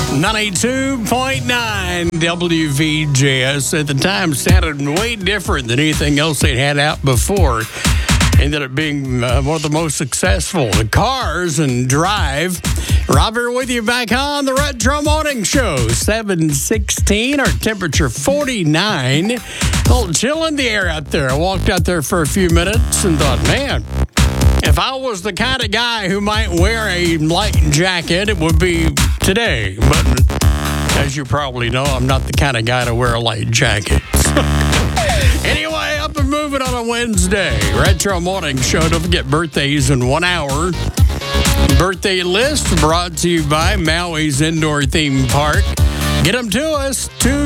92.9 WVJS at the time sounded way different than anything else they'd had out before. Ended up being one of the most successful. The Cars and Drive. Rob here with you back on the Retro Morning Show. 7:16, our temperature 49. A little chill in the air out there. I walked out there for a few minutes and thought, man, if I was the kind of guy who might wear a light jacket, it would be today. But as you probably know, I'm not the kind of guy to wear a light jacket. Anyway, up and moving on a Wednesday. Retro Morning Show. Don't forget birthdays in 1 hour. Birthday list brought to you by Maui's Indoor Theme Park. Get them to us,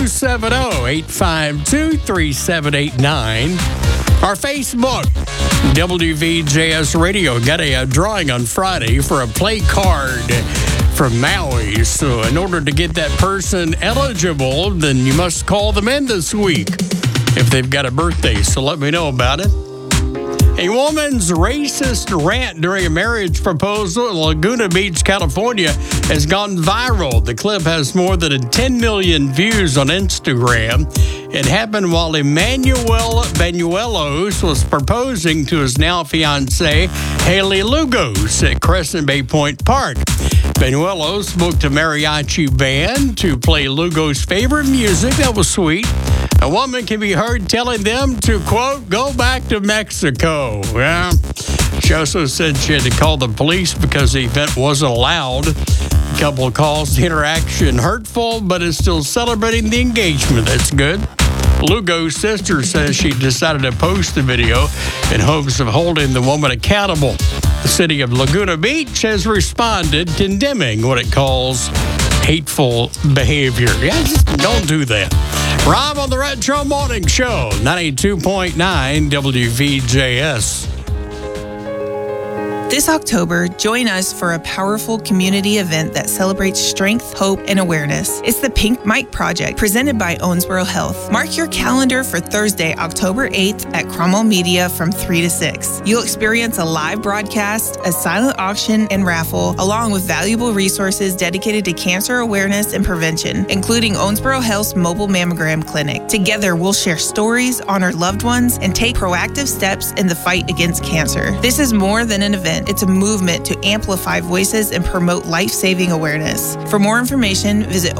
270-852-3789. Our Facebook, WVJS Radio, got a drawing on Friday for a play card from Maui. So in order to get that person eligible, then you must call them in this week if they've got a birthday. So let me know about it. A woman's racist rant during a marriage proposal in Laguna Beach, California has gone viral. The clip has more than 10 million views on Instagram. It happened while Emmanuel Banuelos was proposing to his now fiancée, Haley Lugos, at Crescent Bay Point Park. Banuelos booked a mariachi band to play Lugos' favorite music. That was sweet. A woman can be heard telling them to, quote, go back to Mexico. Yeah. She also said she had to call the police because the event wasn't allowed. A couple of calls, the interaction hurtful, but is still celebrating the engagement. That's good. Lugo's sister says she decided to post the video in hopes of holding the woman accountable. The city of Laguna Beach has responded, condemning what it calls hateful behavior. Yeah, just don't do that. Rob on the Retro Morning Show, 92.9 WVJS. This October, join us for a powerful community event that celebrates strength, hope, and awareness. It's the Pink Mike Project, presented by Owensboro Health. Mark your calendar for Thursday, October 8th at Cromwell Media from 3 to 6. You'll experience a live broadcast, a silent auction, and raffle, along with valuable resources dedicated to cancer awareness and prevention, including Owensboro Health's mobile mammogram clinic. Together, we'll share stories, honor loved ones, and take proactive steps in the fight against cancer. This is more than an event. It's a movement to amplify voices and promote life-saving awareness. For more information, visit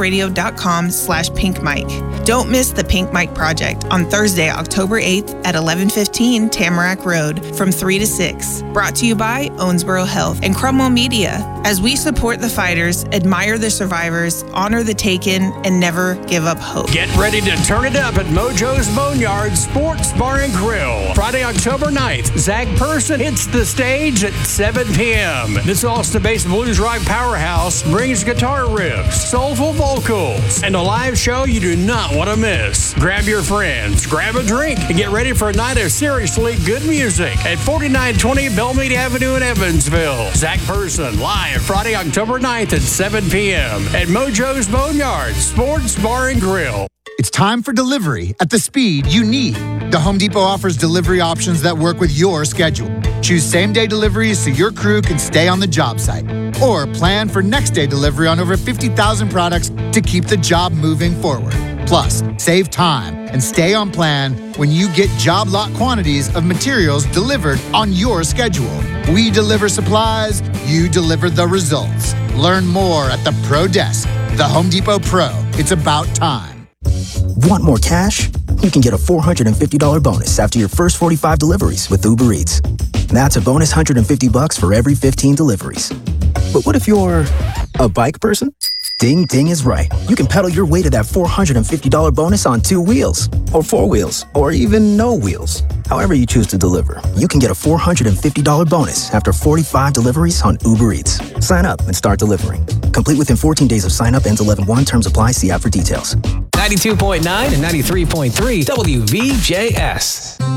owensbororadio.com/pinkmike. Don't miss the Pink Mike Project on Thursday, October 8th at 1115 Tamarack Road from 3 to 6. Brought to you by Owensboro Health and Cromwell Media. As we support the fighters, admire the survivors, honor the taken, and never give up hope. Get ready to turn it up at Mojo's Boneyard Sports Bar and Grill. Friday, October 9th, Zach Person hits the stage at 7 p.m. This Austin-based blues rock powerhouse brings guitar riffs, soulful vocals, and a live show you do not want to miss. Grab your friends, grab a drink, and get ready for a night of seriously good music at 4920 Belmead Avenue in Evansville. Zach Person live Friday, October 9th at 7 p.m. at Mojo's Boneyard Sports Bar and Grill. It's time for delivery at the speed you need. The Home Depot offers delivery options that work with your schedule. Choose same-day deliveries so your crew can stay on the job site. Or plan for next-day delivery on over 50,000 products to keep the job moving forward. Plus, save time and stay on plan when you get job lot quantities of materials delivered on your schedule. We deliver supplies, you deliver the results. Learn more at the Pro Desk. The Home Depot Pro. It's about time. Want more cash? You can get a $450 bonus after your first 45 deliveries with Uber Eats. That's a bonus $150 for every 15 deliveries. But what if you're a bike person? Ding Ding is right. You can pedal your way to that $450 bonus on 2 wheels, or 4 wheels, or even no wheels. However you choose to deliver, you can get a $450 bonus after 45 deliveries on Uber Eats. Sign up and start delivering. Complete within 14 days of sign up. Ends 11/1. Terms apply. See app for details. 92.9 and 93.3 WVJS.